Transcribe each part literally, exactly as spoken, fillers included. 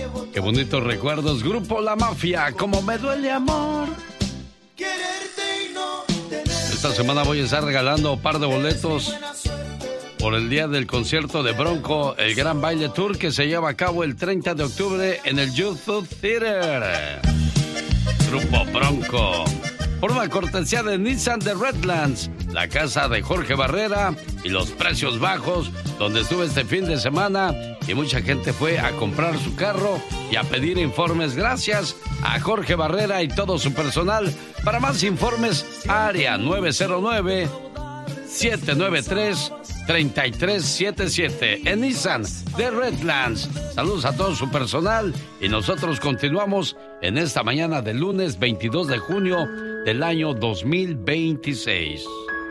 Qué bonitos recuerdos. Grupo La Mafia, como me duele amor. Esta semana voy a estar regalando un par de boletos por el día del concierto de Bronco, el Gran Baile Tour, que se lleva a cabo el treinta de octubre en el YouTube Theater. Grupo Bronco, por una cortesía de Nissan de Redlands, la casa de Jorge Barrera y los precios bajos, donde estuve este fin de semana y mucha gente fue a comprar su carro y a pedir informes. Gracias a Jorge Barrera y todo su personal. Para más informes, área nueve cero nueve, siete nueve tres, tres tres siete siete en Nissan de Redlands. Saludos a todo su personal y nosotros continuamos en esta mañana del lunes veintidós de junio del año dos mil veintiséis.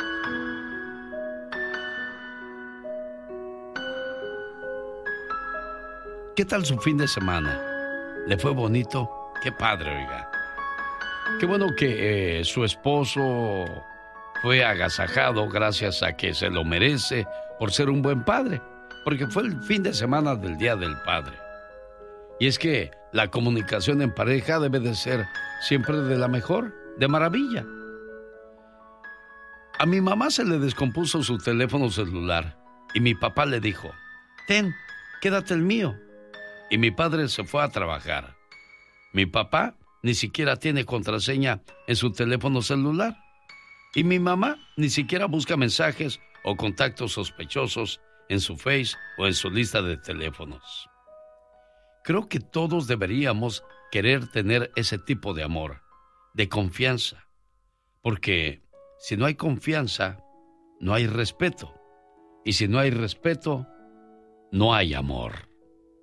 ¿Qué tal su fin de semana? ¿Le fue bonito? Qué padre, oiga. Qué bueno que eh, su esposo fue agasajado gracias a que se lo merece por ser un buen padre, porque fue el fin de semana del Día del Padre. Y es que la comunicación en pareja debe de ser siempre de la mejor, de maravilla. A mi mamá se le descompuso su teléfono celular y mi papá le dijo, ten, quédate el mío. Y mi padre se fue a trabajar. Mi papá ni siquiera tiene contraseña en su teléfono celular. Y mi mamá ni siquiera busca mensajes o contactos sospechosos en su Face o en su lista de teléfonos. Creo que todos deberíamos querer tener ese tipo de amor, de confianza. Porque si no hay confianza, no hay respeto. Y si no hay respeto, no hay amor.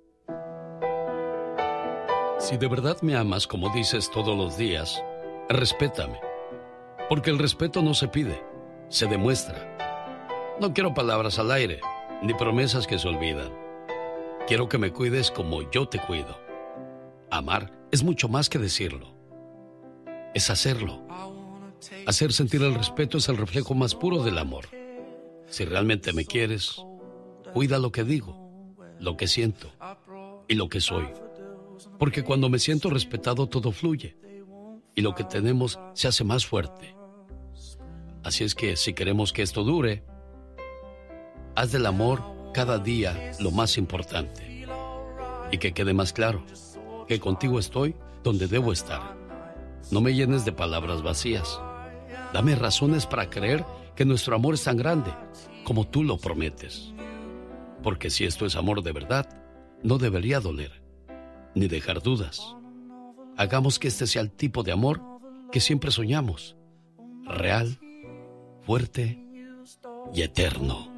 Si de verdad me amas como dices todos los días, respétame. Porque el respeto no se pide, se demuestra. No quiero palabras al aire, ni promesas que se olvidan. Quiero que me cuides como yo te cuido. Amar es mucho más que decirlo. Es hacerlo. Hacer sentir el respeto es el reflejo más puro del amor. Si realmente me quieres, cuida lo que digo, lo que siento y lo que soy. Porque cuando me siento respetado todo fluye y lo que tenemos se hace más fuerte. Así es que si queremos que esto dure, haz del amor cada día lo más importante. Y que quede más claro que contigo estoy donde debo estar. No me llenes de palabras vacías. Dame razones para creer que nuestro amor es tan grande como tú lo prometes. Porque si esto es amor de verdad, no debería doler, ni dejar dudas. Hagamos que este sea el tipo de amor que siempre soñamos. Real, fuerte y eterno.